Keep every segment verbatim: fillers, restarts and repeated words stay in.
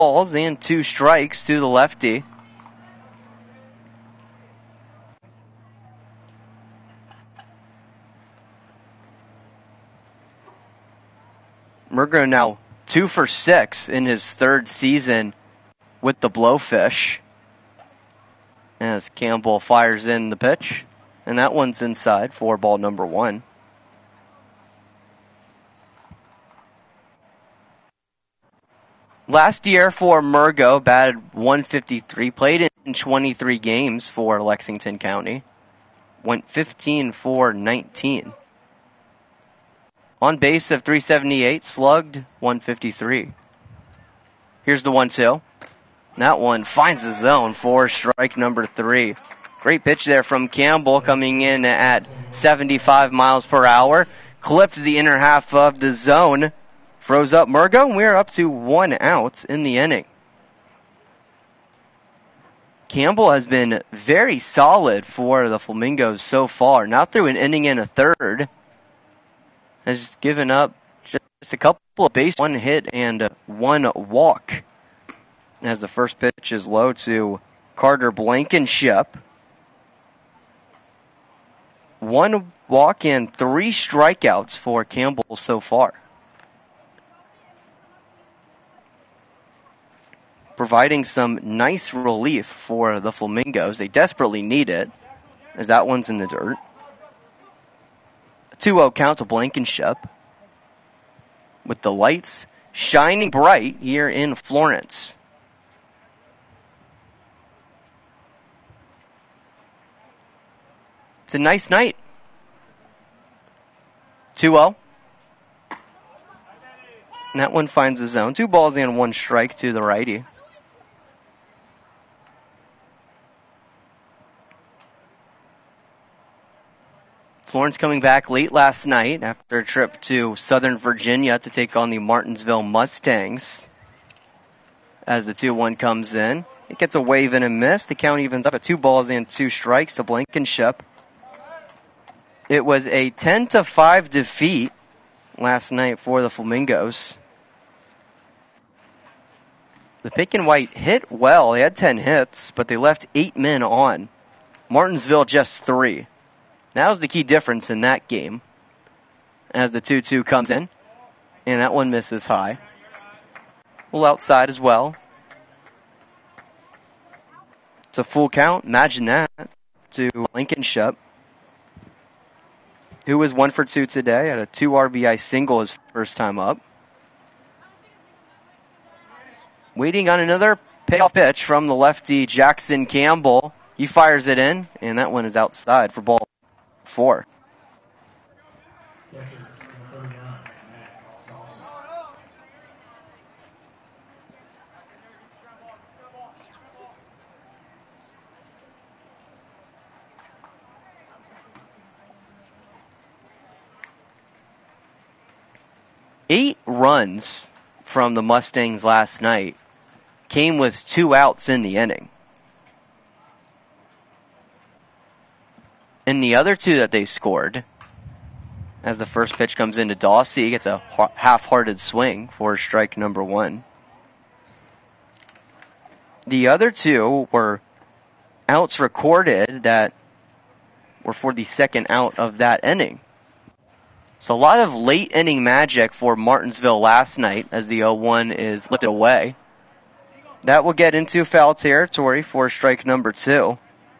balls and two strikes to the lefty. Murgo now two for six in his third season with the Blowfish. As Campbell fires in the pitch. And that one's inside for ball number one. Last year for Murgo, batted one fifty-three, played in twenty-three games for Lexington County. Went fifteen for nineteen. On base of three seventy-eight, slugged one fifty-three. Here's the one two. That one finds the zone for strike number three. Great pitch there from Campbell, coming in at seventy-five miles per hour. Clipped the inner half of the zone. Froze up Murgo, and we're up to one out in the inning. Campbell has been very solid for the Flamingos so far. Now through an inning and a third. Has given up just a couple of base, one hit, and one walk. As the first pitch is low to Carter Blankenship. One walk and three strikeouts for Campbell so far. Providing some nice relief for the Flamingos. They desperately need it, as that one's in the dirt. two oh count to Blankenship. With the lights shining bright here in Florence. It's a nice night. two oh. And that one finds the zone. Two balls and one strike to the righty. Florence coming back late last night after a trip to Southern Virginia to take on the Martinsville Mustangs. As the two one comes in, it gets a wave and a miss. The count evens up at two balls and two strikes to Blankenship. It was a ten to five defeat last night for the Flamingos. The pink and white hit well. They had ten hits, but they left eight men on. Martinsville just three. That was the key difference in that game. As the two two comes in. And that one misses high. A little outside as well. It's a full count. Imagine that. To Blankenship. Who was one for two today. Had a two R B I single his first time up. Waiting on another payoff pitch from the lefty Jackson Campbell. He fires it in. And that one is outside for ball four. Eight runs from the Mustangs last night came with two outs in the inning. And the other two that they scored, as the first pitch comes into Dawsey, he gets a half-hearted swing for strike number one. The other two were outs recorded that were for the second out of that inning. So a lot of late inning magic for Martinsville last night as the oh one is lifted away. That will get into foul territory for strike number two.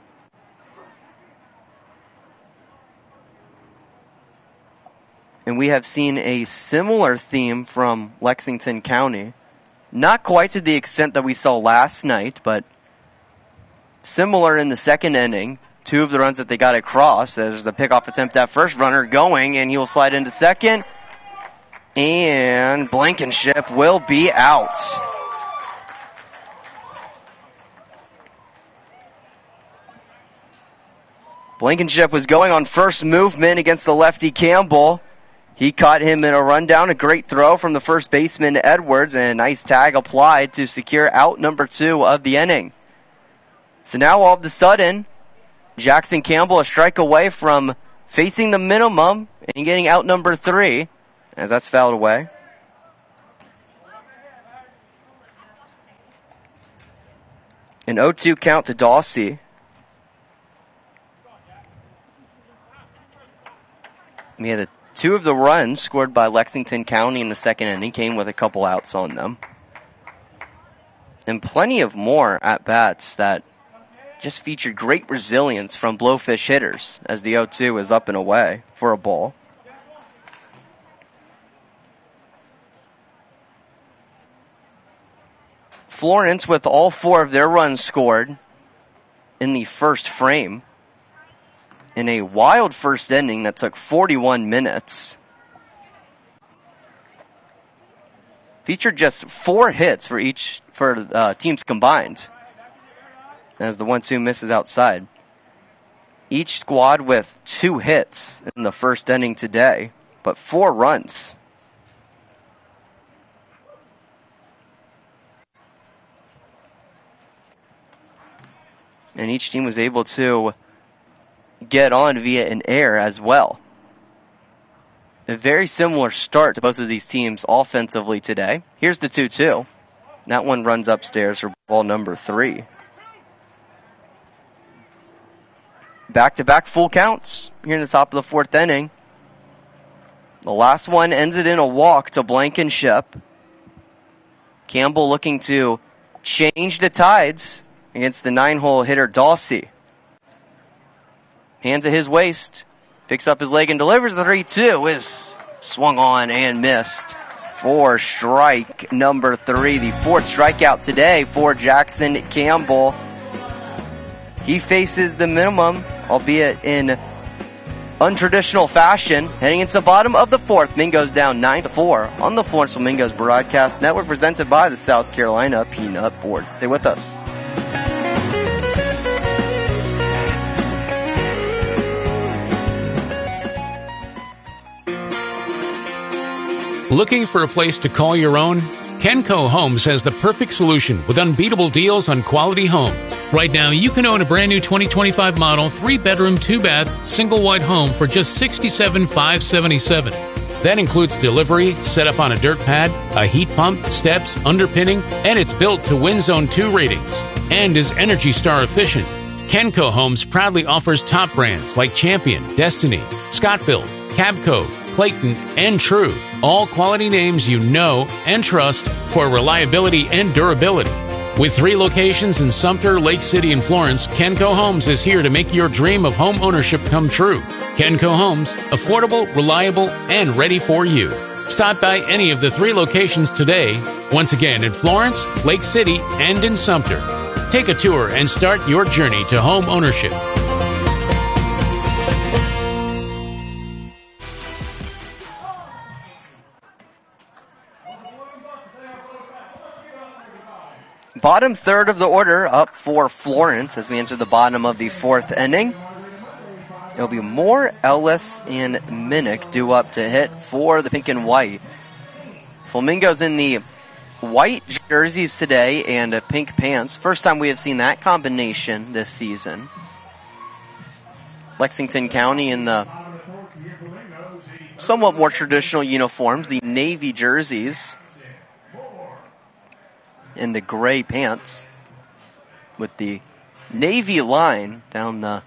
And we have seen a similar theme from Lexington County. Not quite to the extent that we saw last night, but similar in the second inning. Two of the runs that they got across. There's a pickoff attempt at first, runner going, and he'll slide into second. And Blankenship will be out. Blankenship was going on first movement against the lefty Campbell. He caught him in a rundown, a great throw from the first baseman Edwards, and a nice tag applied to secure out number two of the inning. So now all of a sudden, Jackson Campbell a strike away from facing the minimum and getting out number three, as that's fouled away. An oh two count to Dawsey. We had a, two of the runs scored by Lexington County in the second inning came with a couple outs on them. And plenty of more at-bats that just featured great resilience from blowfish hitters as the oh two is up and away for a ball. Florence with all four of their runs scored in the first frame in a wild first inning that took forty-one minutes. Featured just four hits for each for uh, teams combined as the one two misses outside. Each squad with two hits in the first inning today, but four runs. And each team was able to get on via an error as well. A very similar start to both of these teams offensively today. Here's the two two. That one runs upstairs for ball number three. Back-to-back full counts here in the top of the fourth inning. The last one ends it in a walk to Blankenship. Campbell looking to change the tides against the nine-hole hitter Dawsey. Hands at his waist, picks up his leg and delivers the three two. Is swung on and missed for strike number three. The fourth strikeout today for Jackson Campbell. He faces the minimum, albeit in untraditional fashion, heading into the bottom of the fourth. Mingo's down nine to four on the Florence Flamingos Broadcast Network, presented by the South Carolina Peanut Board. Stay with us. Looking for a place to call your own? Kenco Homes has the perfect solution with unbeatable deals on quality homes. Right now, you can own a brand new twenty twenty-five model, three bedroom, two bath, single wide home for just sixty-seven thousand five hundred seventy-seven dollars. That includes delivery, set up on a dirt pad, a heat pump, steps, underpinning, and it's built to Wind Zone two ratings and is Energy Star efficient. Kenco Homes proudly offers top brands like Champion, Destiny, Scott-Built, Cabco, Clayton, and True. All quality names you know and trust for reliability and durability. With three locations in Sumter, Lake City, and Florence, Kenco Homes is here to make your dream of home ownership come true. Kenco Homes, affordable, reliable, and ready for you. Stop by any of the three locations today. Once again, in Florence, Lake City, and in Sumter. Take a tour and start your journey to home ownership. Bottom third of the order up for Florence as we enter the bottom of the fourth inning. It'll be Moore, Ellis, and Minnick due up to hit for the pink and white. Flamingos in the white jerseys today and pink pants. First time we have seen that combination this season. Lexington County in the somewhat more traditional uniforms, the navy jerseys and the gray pants with the navy line down the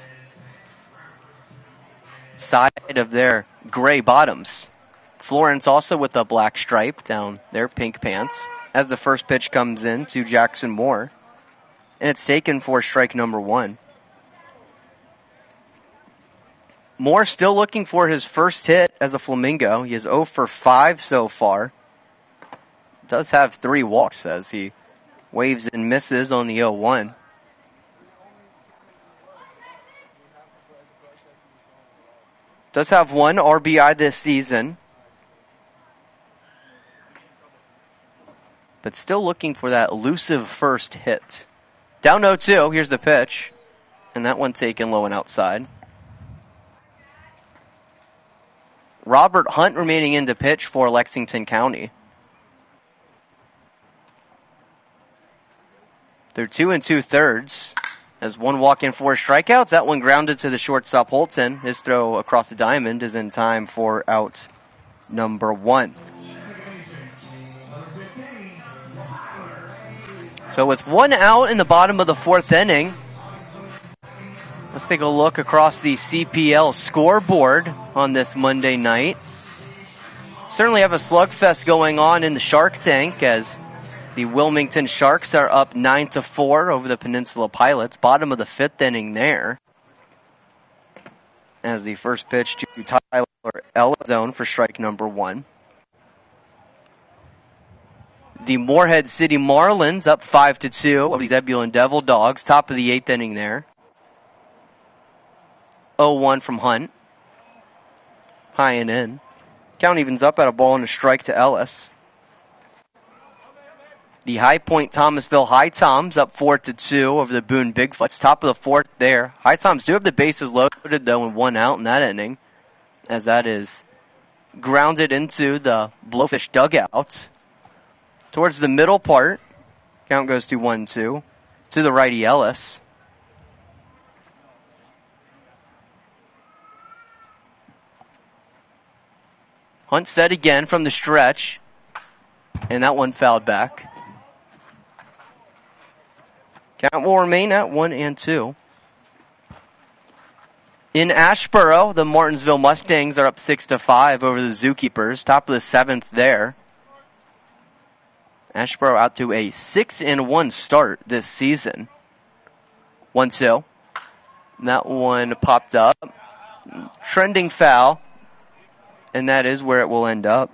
side of their gray bottoms. Florence also with a black stripe down their pink pants as the first pitch comes in to Jackson Moore. And it's taken for strike number one. Moore still looking for his first hit as a Flamingo. He is oh for five so far. Does have three walks as he waves and misses on the oh one. Does have one R B I this season. But still looking for that elusive first hit. Down oh two, here's the pitch. And that one taken low and outside. Robert Hunt remaining in to pitch for Lexington County. They're two and two thirds. As one walk in, four strikeouts. That one grounded to the shortstop Holton. His throw across the diamond is in time for out number one. So with one out in the bottom of the fourth inning, let's take a look across the C P L scoreboard on this Monday night. Certainly have a slugfest going on in the Shark Tank as the Wilmington Sharks are up nine to four over the Peninsula Pilots. Bottom of the fifth inning there. As the first pitch to Tyler Ellis zone for strike number one. The Moorhead City Marlins up five to two over the Zebulon Devil Dogs. Top of the eighth inning there. oh one from Hunt. High and in. Count evens up at a ball and a strike to Ellis. The High Point Thomasville High Toms up four to two over the Boone Bigfoots. Top of the fourth there. High Toms do have the bases loaded though and one out in that inning, as that is grounded into the Blowfish dugout. Towards the middle part, count goes to one two to the righty Ellis. Hunt set again from the stretch, and that one fouled back. Count will remain at one and two. In Ashboro, the Martinsville Mustangs are up six to five over the Zookeepers. Top of the seventh there. Ashboro out to a six and one start this season. one two. That one popped up. Trending foul. And that is where it will end up.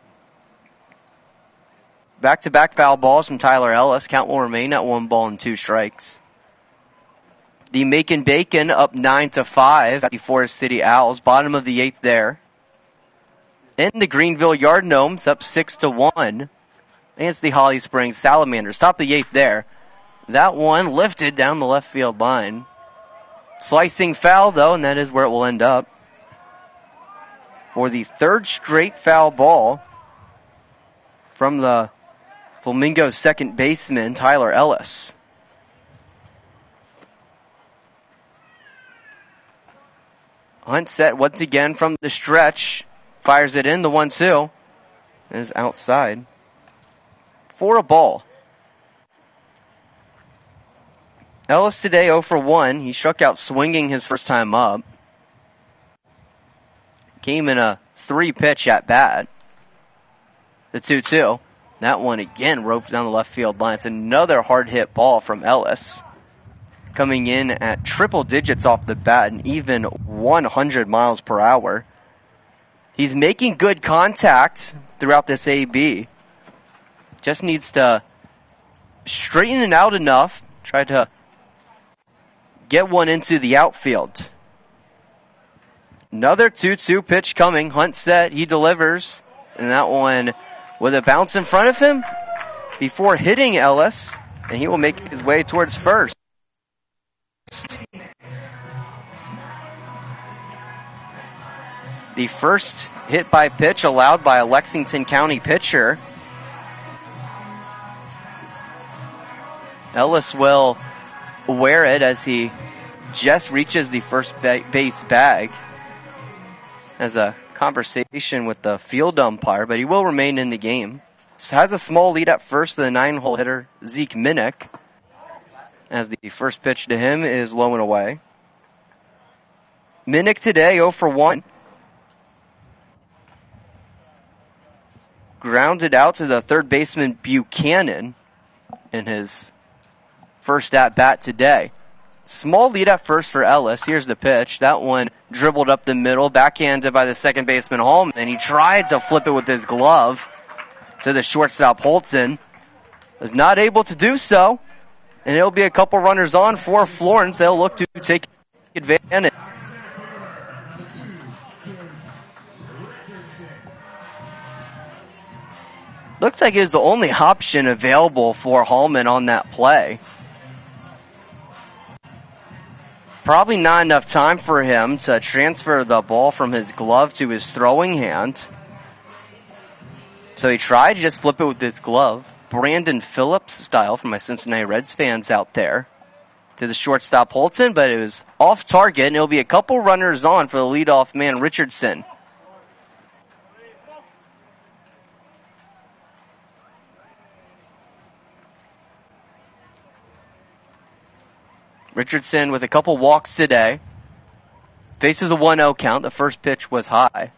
Back-to-back foul balls from Tyler Ellis. Count will remain at one ball and two strikes. The Macon Bacon up nine to five at the Forest City Owls. Bottom of the eighth there. And the Greenville Yard Gnomes up six to one against the Holly Springs Salamanders. Top of the eighth there. That one lifted down the left field line. Slicing foul though, and that is where it will end up. For the third straight foul ball from the Flamingo second baseman, Tyler Ellis. Hunt set once again from the stretch. Fires it in, the one two. Is outside. For a ball. Ellis today oh for one. He struck out swinging his first time up. Came in a three-pitch at bat. The two two. That one again roped down the left field line. It's another hard-hit ball from Ellis. Coming in at triple digits off the bat and even one hundred miles per hour. He's making good contact throughout this A B. Just needs to straighten it out enough. Try to get one into the outfield. Another two two pitch coming. Hunt set. He delivers. And that one with a bounce in front of him before hitting Ellis. And he will make his way towards first. The first hit by pitch allowed by a Lexington County pitcher. Ellis will wear it as he just reaches the first base bag. As a conversation with the field umpire, but he will remain in the game. Has a small lead at first for the nine-hole hitter, Zeke Minnick, as the first pitch to him is low and away. Minnick today oh for one. Grounded out to the third baseman Buchanan in his first at-bat today. Small lead at first for Ellis. Here's the pitch. That one dribbled up the middle, backhanded by the second baseman Holman, and he tried to flip it with his glove to the shortstop Holton. Was not able to do so, and it'll be a couple runners on for Florence. They'll look to take advantage. Looks like it was the only option available for Holman on that play. Probably not enough time for him to transfer the ball from his glove to his throwing hand. So he tried to just flip it with his glove. Brandon Phillips style for my Cincinnati Reds fans out there. To the shortstop Holton, but it was off target, and it'll be a couple runners on for the leadoff man Richardson. Richardson with a couple walks today. Faces a one oh count. The first pitch was high.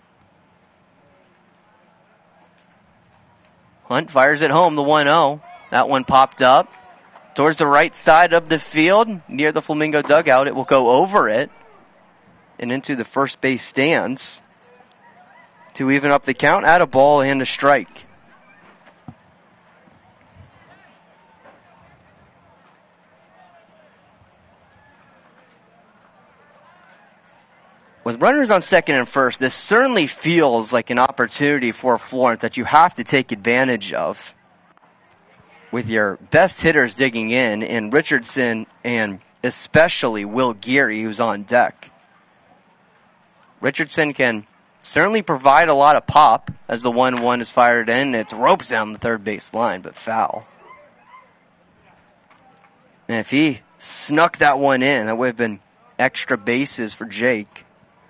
Hunt fires it home, the one oh. That one popped up towards the right side of the field near the Flamingo dugout. It will go over it and into the first base stands to even up the count at a ball and a strike. With runners on second and first, this certainly feels like an opportunity for Florence that you have to take advantage of. With your best hitters digging in, in Richardson and especially Will Geary, who's on deck. Richardson can certainly provide a lot of pop as the one one is fired in. It's ropes down the third base line, but foul. And if he snuck that one in, that would have been extra bases for Jake.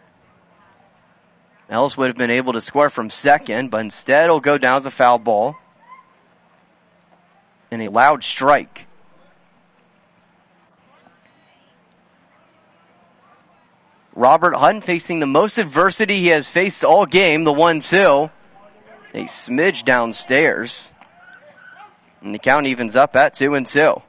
Ellis would have been able to score from second, but instead it'll go down as a foul ball. And a loud strike. Robert Hunt facing the most adversity he has faced all game, the one two. A smidge downstairs. And the count evens up at two and two.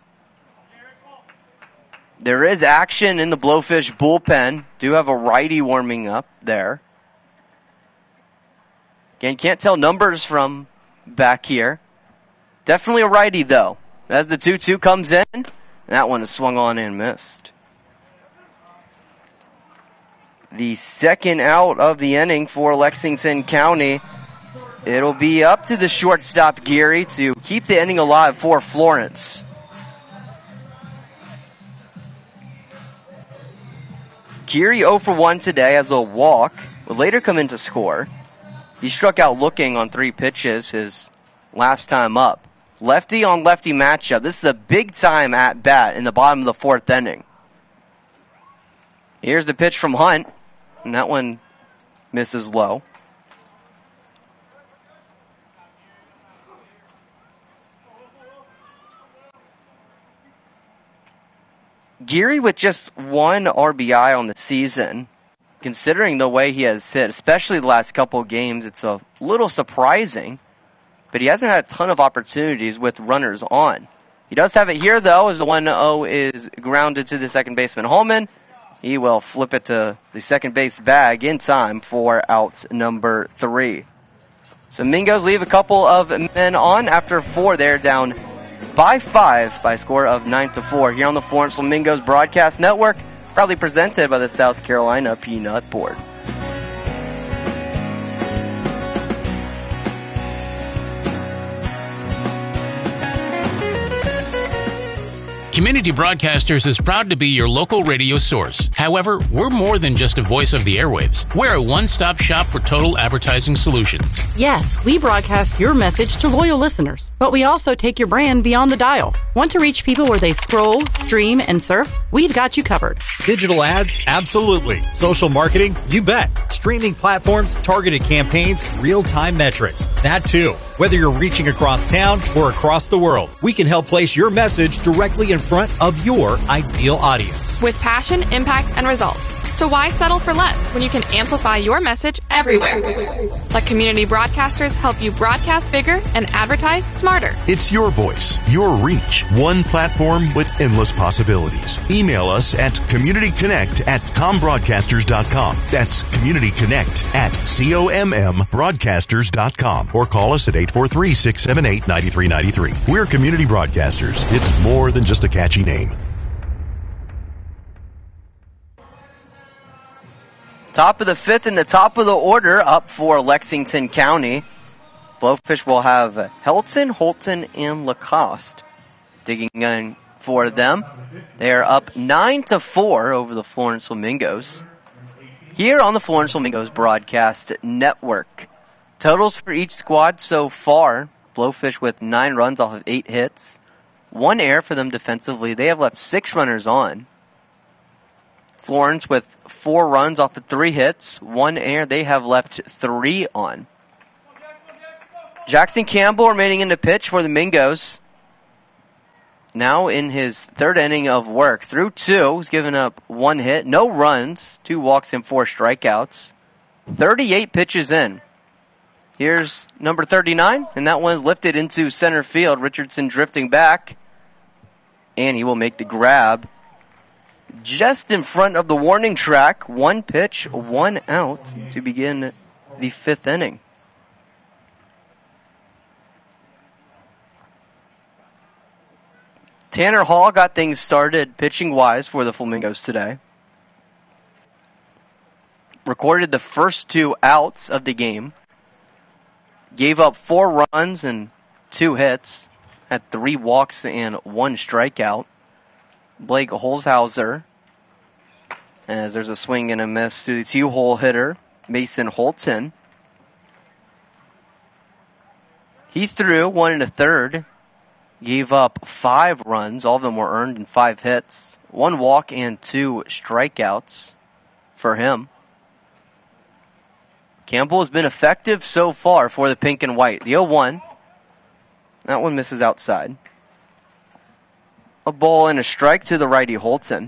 There is action in the Blowfish bullpen. Do have a righty warming up there. Again, can't tell numbers from back here. Definitely a righty, though. As the two two comes in, that one is swung on and missed. The second out of the inning for Lexington County. It'll be up to the shortstop, Geary, to keep the inning alive for Florence. Geary oh for one today as a walk. Will later come in to score. He struck out looking on three pitches his last time up. Lefty on lefty matchup. This is a big time at bat in the bottom of the fourth inning. Here's the pitch from Hunt, and that one misses low. Geary with just one R B I on the season. Considering the way he has hit, especially the last couple of games, it's a little surprising. But he hasn't had a ton of opportunities with runners on. He does have it here, though, as the one oh is grounded to the second baseman, Holman. He will flip it to the second base bag in time for out number three. So Mingos leave a couple of men on after four. They're down by five by a score of nine to four here on the Florence Flamingos Broadcast Network. Proudly presented by the South Carolina Peanut Board. Community Broadcasters is proud to be your local radio source. However, we're more than just a voice of the airwaves. We're a one-stop shop for total advertising solutions. Yes, we broadcast your message to loyal listeners, but we also take your brand beyond the dial. Want to reach people where they scroll, stream, and surf? We've got you covered. Digital ads? Absolutely. Social marketing? You bet. Streaming platforms, targeted campaigns, real-time metrics. That too. Whether you're reaching across town or across the world, we can help place your message directly in front of your ideal audience. With passion, impact, and results. So why settle for less when you can amplify your message everywhere? Let community broadcasters help you broadcast bigger and advertise smarter. It's your voice, your reach, one platform with endless possibilities. Email us at communityconnect at combroadcasters dot com. That's communityconnect at com broadcasters dot com. Or call us at eight four three, six seven eight, nine three nine three. We're Community Broadcasters. It's more than just a catchy name. Top of the fifth and the top of the order up for Lexington County. Blowfish will have Helton, Holton, and Lacoste digging in for them. They are up nine to four over the Florence Flamingos. Here on the Florence Flamingos Broadcast Network. Totals for each squad so far. Blowfish with nine runs off of eight hits. One error for them defensively. They have left six runners on. Florence with four runs off of three hits. One error. They have left three on. Jackson Campbell remaining in the pitch for the Mingos. now in his third inning of work. Through two, he's given up one hit, no runs, two walks and four strikeouts. thirty-eight pitches in. Here's number thirty-nine, and that one's lifted into center field. Richardson drifting back, and he will make the grab just in front of the warning track. One pitch, one out to begin the fifth inning. Tanner Hall got things started pitching-wise for the Flamingos today. Recorded the first two outs of the game. Gave up four runs and two hits. Had three walks and one strikeout. Blake Holzhauser, as there's a swing and a miss to the two-hole hitter, Mason Holton. He threw one and a third. Gave up five runs. All of them were earned in five hits. One walk and two strikeouts for him. Campbell has been effective so far for the pink and white. The oh one. That one misses outside. A ball and a strike to the righty Holton.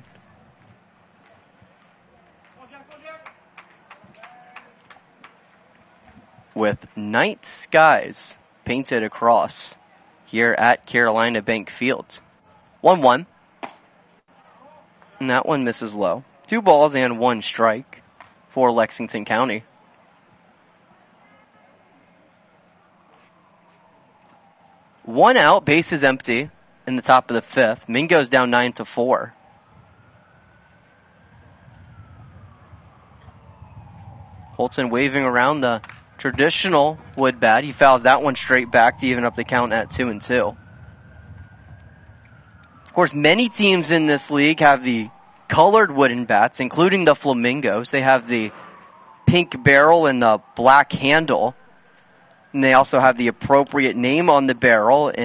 With night skies painted across here at Carolina Bank Field. one one. And that one misses low. Two balls and one strike for Lexington County. One out, bases empty in the top of the fifth. Mingo's down nine to four. Holton waving around the traditional wood bat. He fouls that one straight back to even up the count at two and two. Of course, many teams in this league have the colored wooden bats, including the Flamingos. They have the pink barrel and the black handle. And they also have the appropriate name on the barrel.